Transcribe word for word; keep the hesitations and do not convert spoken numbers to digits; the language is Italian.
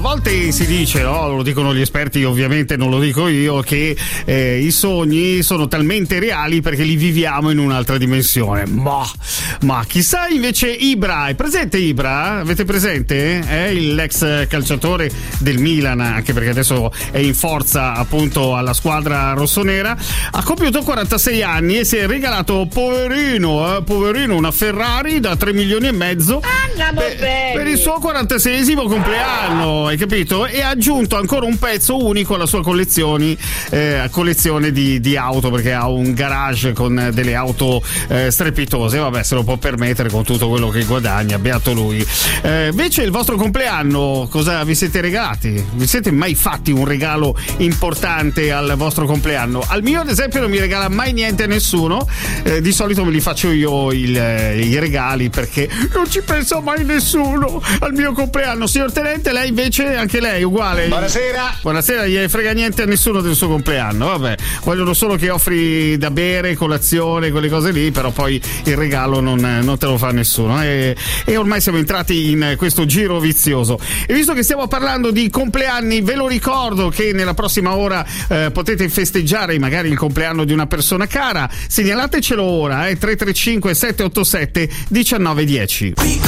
volte si dice, no? Lo dicono gli esperti, ovviamente non lo dico io, che eh, i sogni sono talmente reali perché li viviamo in un'altra dimensione. Ma, ma chissà invece Ibra, è presente Ibra? Avete presente? Eh? L'ex calciatore del Milan, anche perché adesso è in forza appunto alla squadra rossonera, ha compiuto quarantasei anni e si è regalato, poverino, eh, poverino, una Ferrari da tre milioni e mezzo per, per il suo quarantaseiesimo compleanno, hai capito? E ha aggiunto ancora un pezzo unico alla sua collezione, eh, collezione di, di auto, perché ha un garage con delle auto eh, strepitose. Vabbè, se lo può permettere con tutto quello che guadagna, beato lui. Eh, invece il vostro compleanno, cosa vi siete regalati? Vi siete mai fatti un regalo importante al vostro compleanno? Al mio, ad esempio, non mi regala mai niente a nessuno. Eh, di solito me li faccio io il, eh, i regali, perché non ci pensa mai nessuno al mio compleanno. Signor Tenente, lei invece, anche lei uguale? Buonasera. Buonasera, gli frega niente a nessuno del suo compleanno. Vabbè, vogliono solo che offri da bere, colazione, quelle cose lì, però poi il regalo non, non te lo fa nessuno. E, e ormai siamo entrati in questo giro vizioso. E visto che stiamo parlando di compleanni, ve lo ricordo che nella prossima ora eh, potete festeggiare magari il compleanno di una persona cara. Segnalatecelo ora, eh, tre tre cinque sette otto sette uno nove uno zero.